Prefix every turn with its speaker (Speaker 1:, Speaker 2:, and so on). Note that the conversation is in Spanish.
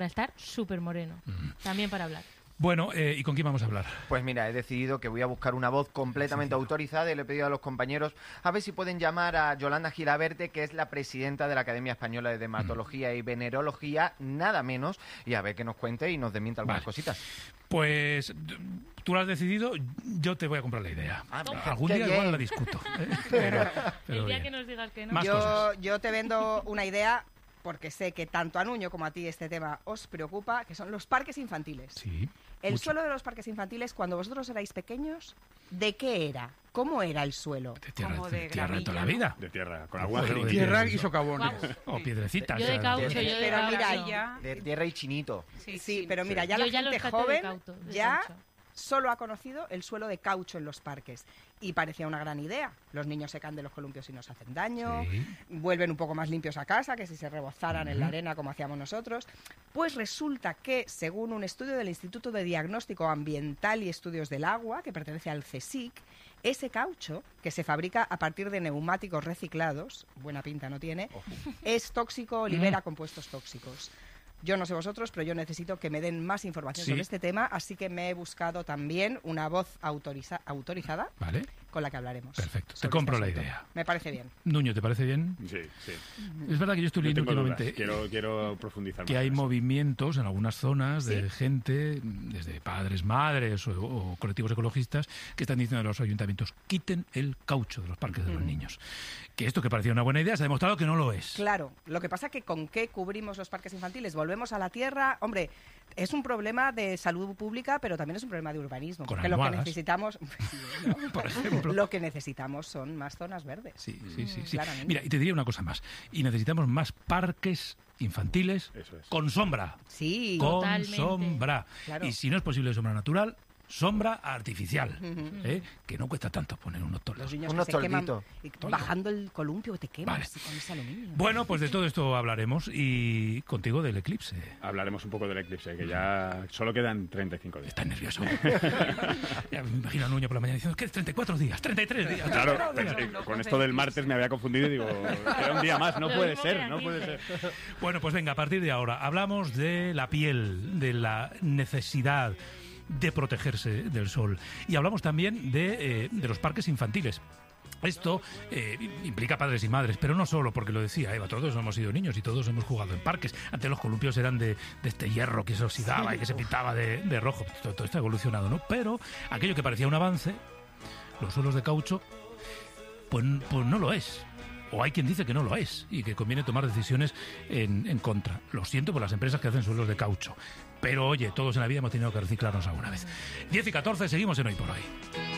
Speaker 1: Para estar súper moreno. También para hablar.
Speaker 2: Bueno, ¿y con quién vamos a hablar?
Speaker 3: Pues mira, he decidido que voy a buscar una voz completamente autorizada y le he pedido a los compañeros a ver si pueden llamar a Yolanda Gilaberte, que es la presidenta de la Academia Española de Dermatología y Venerología, nada menos, y a ver que nos cuente y nos desmienta algunas cositas.
Speaker 2: Pues tú lo has decidido, yo te voy a comprar la idea. Algún día igual la discuto. Pero
Speaker 1: el día
Speaker 2: bien.
Speaker 1: que nos digas que no.
Speaker 4: Yo te vendo una idea porque sé que tanto a Nuño como a ti este tema os preocupa, que son los parques infantiles.
Speaker 2: Sí.
Speaker 4: El suelo de los parques infantiles, cuando vosotros erais pequeños, ¿de qué era? ¿Cómo era el suelo?
Speaker 2: De tierra,
Speaker 5: Como de
Speaker 2: tierra
Speaker 5: gravilla,
Speaker 2: toda la
Speaker 5: ¿no?
Speaker 2: vida.
Speaker 6: De tierra, con agua.
Speaker 2: De
Speaker 7: Tierra y socavones.
Speaker 2: O piedrecitas.
Speaker 1: Yo de caucho, yo de
Speaker 4: Pero mira,
Speaker 1: caucho.
Speaker 3: De tierra y chinito.
Speaker 4: Sí, pero mira, ya
Speaker 1: Yo
Speaker 4: la
Speaker 1: ya
Speaker 4: gente
Speaker 1: los trato de
Speaker 4: joven
Speaker 1: caucho, de
Speaker 4: ya
Speaker 1: caucho.
Speaker 4: solo ha conocido el suelo de caucho en los parques. Y parecía una gran idea. Los niños se caen de los columpios y nos hacen daño,
Speaker 2: Sí.
Speaker 4: vuelven un poco más limpios a casa que si se rebozaran en la arena como hacíamos nosotros. Pues resulta que, según un estudio del Instituto de Diagnóstico Ambiental y Estudios del Agua, que pertenece al CSIC, ese caucho, que se fabrica a partir de neumáticos reciclados, buena pinta no tiene, es tóxico, libera compuestos tóxicos. Yo no sé vosotros, pero yo necesito que me den más información
Speaker 2: Sí.
Speaker 4: sobre este tema, así que me he buscado también una voz autorizada
Speaker 2: Vale.
Speaker 4: con la que hablaremos.
Speaker 2: Perfecto. Te
Speaker 4: sobre
Speaker 2: compro
Speaker 4: este
Speaker 2: la
Speaker 4: asunto.
Speaker 2: idea.
Speaker 4: Me parece bien.
Speaker 2: Nuño, ¿te parece bien?
Speaker 6: Sí, sí.
Speaker 2: Es verdad que yo estoy
Speaker 6: No
Speaker 2: leyendo
Speaker 6: tengo dudas.
Speaker 2: últimamente
Speaker 6: Quiero profundizar
Speaker 2: que
Speaker 6: más
Speaker 2: hay
Speaker 6: en eso.
Speaker 2: movimientos en algunas zonas de gente, desde padres, madres o colectivos ecologistas, que están diciendo a los ayuntamientos, quiten el caucho de los parques de los niños. Que esto que parecía una buena idea se ha demostrado que no lo es.
Speaker 4: Claro, lo que pasa es que ¿con qué cubrimos los parques infantiles? ¿Volvemos a la tierra? Hombre, es un problema de salud pública, pero también es un problema de urbanismo.
Speaker 2: Con
Speaker 4: Porque lo que
Speaker 2: almohadas.
Speaker 4: necesitamos,
Speaker 2: Por ejemplo.
Speaker 4: lo que necesitamos son más zonas verdes.
Speaker 2: Sí.
Speaker 4: Claramente.
Speaker 2: Mira, y te diría una cosa más. Y necesitamos más parques infantiles
Speaker 6: Eso es.
Speaker 2: con sombra.
Speaker 4: Sí,
Speaker 2: Con
Speaker 1: Totalmente.
Speaker 2: sombra.
Speaker 4: Claro.
Speaker 2: Y si no es posible sombra natural, sombra artificial. Que no cuesta tanto poner unos
Speaker 4: los
Speaker 2: toldos.
Speaker 4: niños
Speaker 3: Unos
Speaker 4: que se queman,
Speaker 3: tolditos.
Speaker 4: y bajando el columpio te quemas
Speaker 2: Vale.
Speaker 4: con ese aluminio.
Speaker 2: Bueno, pues de todo esto hablaremos y contigo del eclipse.
Speaker 6: Hablaremos un poco del eclipse, que ya solo quedan 35 días.
Speaker 2: Estás nervioso. Ya me imagino a Nuño por la mañana diciendo que es 34 días, 33 días.
Speaker 6: Claro,
Speaker 2: 34 días.
Speaker 6: con esto del martes me había confundido y digo, era un día más, no
Speaker 1: Lo
Speaker 6: puede
Speaker 1: mismo
Speaker 6: ser,
Speaker 1: que
Speaker 6: no
Speaker 1: aquí.
Speaker 6: puede ser.
Speaker 2: Bueno, pues venga, a partir de ahora hablamos de la piel, de la necesidad de protegerse del sol. Y hablamos también de los parques infantiles. Esto implica padres y madres, pero no solo, porque lo decía Eva, todos hemos sido niños y todos hemos jugado en parques. Antes los columpios eran de este hierro que se oxidaba y que se pintaba de rojo. Todo esto ha evolucionado, ¿no? Pero aquello que parecía un avance, los suelos de caucho, pues no lo es. O hay quien dice que no lo es y que conviene tomar decisiones en contra. Lo siento por las empresas que hacen suelos de caucho. Pero oye, todos en la vida hemos tenido que reciclarnos alguna vez. 10 y 14, seguimos en Hoy por Hoy.